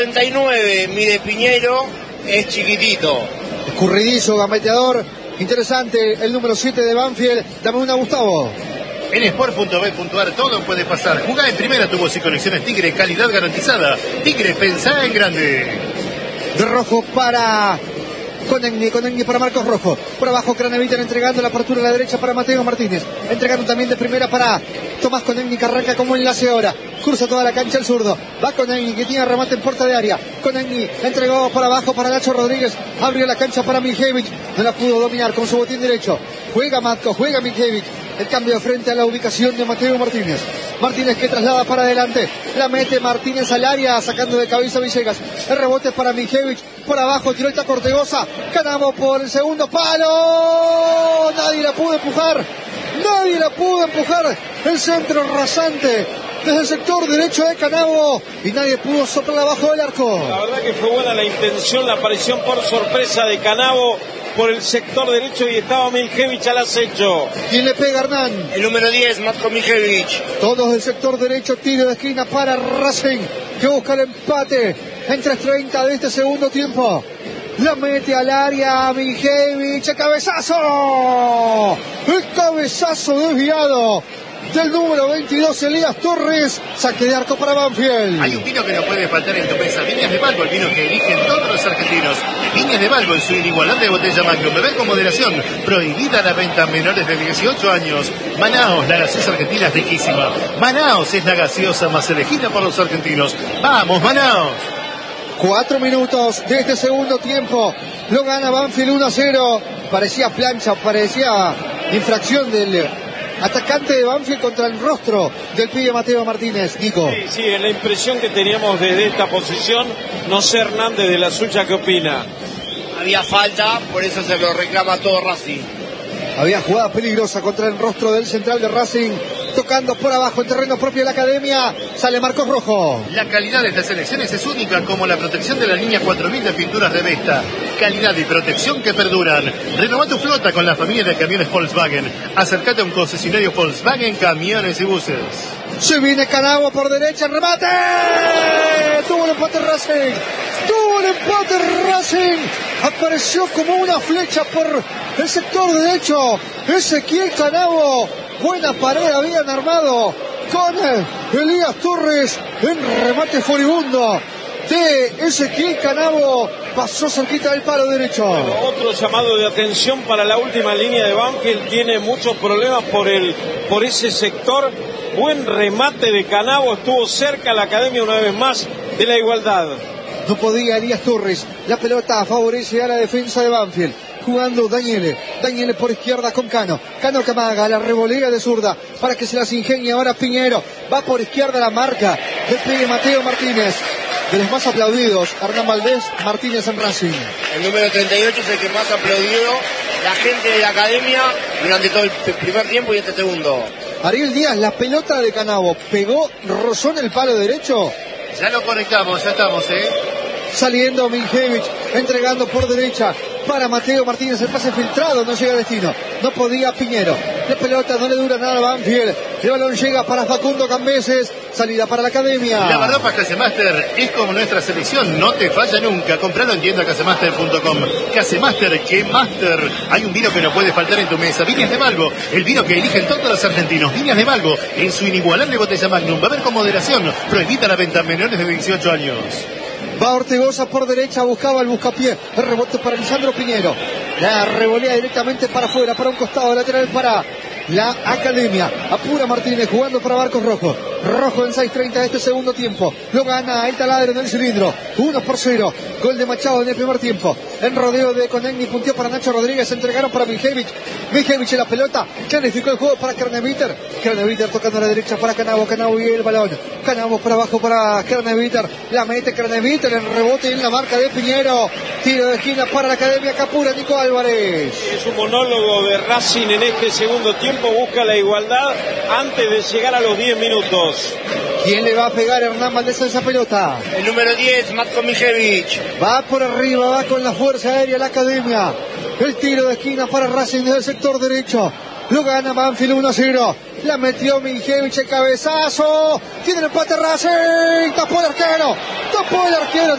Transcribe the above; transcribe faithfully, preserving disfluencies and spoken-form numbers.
treinta y nueve, mide Piñero, es chiquitito. Escurridizo, gambeteador, interesante, el número siete de Banfield. Dame una, Gustavo. En sport punto b punto a r todo puede pasar. Jugá en primera, tubos y conexiones Tigre, calidad garantizada. Tigre, pensá en grande. De rojo para Conegni, Conegni para Marcos Rojo. Por abajo Craneviter entregando la apertura a la derecha para Mateo Martínez. Entregando también de primera para Tomás Conegni, que arranca como enlace ahora. Cruza toda la cancha el zurdo. Va Conegni, que tiene remate en puerta de área. Conegni entregó para abajo para Nacho Rodríguez. Abrió la cancha para Miljevich. No la pudo dominar con su botín derecho. Juega Matko, juega Miljevich. El cambio frente a la ubicación de Mateo Martínez. Martínez que traslada para adelante. La mete Martínez al área, sacando de cabeza a Villegas. El rebote para Miljevich. Por abajo tiró esta Cortegoza. Ganamos por el segundo palo. Nadie la pudo empujar. Nadie la pudo empujar. El centro rasante desde el sector derecho de Canavo. Y nadie pudo soplar abajo del arco. La verdad que fue buena la intención, la aparición por sorpresa de Canavo por el sector derecho y estaba Miljevich al acecho. ¿Quién le pega, Hernán? El número diez, Matko Miljevich. Todos del sector derecho, tiro de esquina para Racing, que busca el empate en tres treinta de este segundo tiempo. La mete al área Miljevich, el cabezazo. El cabezazo desviado del número veintidós, Elías Torres. Saque de arco para Banfield. Hay un vino que no puede faltar en tu mesa. Viñas de Balbo, el vino que eligen todos los argentinos. Viñas de Balbo en su inigualable botella Magnum. Beber con moderación. Prohibida la venta a menores de dieciocho años. Manaos, la gaseosa argentina es riquísima. Manaos es la gaseosa más elegida por los argentinos. ¡Vamos, Manaos! Cuatro minutos de este segundo tiempo. Lo gana Banfield uno a cero. Parecía plancha, parecía infracción del atacante de Banfield contra el rostro del pibe Mateo Martínez. Nico. Sí, sí, es la impresión que teníamos desde esta posición. No sé, Hernández, de la suya, ¿qué opina? Había falta, por eso se lo reclama todo Racing. Había jugada peligrosa contra el rostro del central de Racing. Tocando por abajo en terreno propio de la academia. Sale Marcos Rojo. La calidad de estas selecciones es única, como la protección de la línea cuatro mil de pinturas de Vesta. Calidad y protección que perduran. Renová tu flota con la familia de camiones Volkswagen. Acércate a un concesionario Volkswagen, camiones y buses. Se viene Canavo por derecha, remate. Tuvo el empate Racing. Tuvo el empate Racing. Apareció como una flecha por el sector derecho. Ezequiel Canavo. Buena pared habían armado con Elías Torres en remate furibundo de Ezequiel Canavo. Pasó cerquita del palo derecho. Bueno, otro llamado de atención para la última línea de Banfield. Tiene muchos problemas por, el, por ese sector. Buen remate de Canavo. Estuvo cerca la academia una vez más de la igualdad. No podía Elías Torres. La pelota favorece a la defensa de Banfield. Jugando Daniele, Daniele por izquierda con Cano, Cano que amaga la revolera de zurda para que se las ingenie ahora Piñero, va por izquierda la marca del pibe Mateo Martínez, de los más aplaudidos, Hernán Valdés Martínez en Racing. El número treinta y ocho es el que más aplaudió la gente de la academia durante todo el primer tiempo y este segundo. Ariel Díaz, la pelota de Canavo, pegó, rozó en el palo derecho. Ya lo conectamos, ya estamos, eh. Saliendo Miljevich, entregando por derecha para Mateo Martínez, el pase filtrado, no llega a destino, no podía Piñero, la pelota no le dura nada a Banfield, el balón llega para Facundo Cambeses, salida para la academia. La barropa Casemaster es como nuestra selección, no te falla nunca, compralo en tienda casemaster punto com. Casemaster, que master, hay un vino que no puede faltar en tu mesa, Viñas de Balbo, el vino que eligen todos los argentinos, Viñas de Balbo, en su inigualable botella Magnum, beber con moderación, prohibida la venta a menores de dieciocho años. Va Ortegoza por derecha, buscaba el buscapié. El rebote para Lisandro Piñero. La revolea directamente para afuera, para un costado lateral para la academia. Apura Martínez jugando para Marcos Rojo. Rojo en seis treinta de este segundo tiempo. Lo gana el taladro en el cilindro. uno por cero. Gol de Machado en el primer tiempo. En rodeo de Conegni, punteó para Nacho Rodríguez. Entregaron para Miljevich. Miljevich en la pelota. Clarificó el juego para Craneviter. Craneviter tocando a la derecha para Canavo. Canavo y el balón. Canavo para abajo para Craneviter. La mete Craneviter en rebote en la marca de Piñero. Tiro de esquina para la academia Capura. Nico Álvarez. Es un monólogo de Racing en este segundo tiempo. Busca la igualdad antes de llegar a los diez minutos. ¿Quién le va a pegar a Hernán Valdés a esa pelota? El número diez, Matko Miljevich. Va por arriba, va con la fuerza aérea la academia. El tiro de esquina para Racing desde el sector derecho. Lo gana Banfield uno a cero. La metió Miljevich, el cabezazo. Tiene el empate Racing. Tapó el arquero. Tapó el arquero.